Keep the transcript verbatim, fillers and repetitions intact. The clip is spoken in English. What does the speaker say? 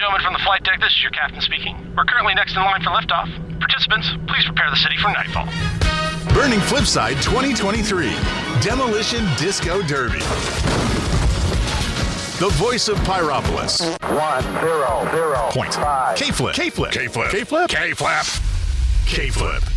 gentlemen from the flight deck, this is your captain speaking. We're currently next in line for liftoff. Participants, please prepare the city for nightfall. Burning Flipside twenty twenty-three Demolition Disco Derby. The voice of Pyropolis. One, zero, zero, Point. five. K-Flip. K-Flip. K-Flip. K-Flip. K-Flap. K-Flip.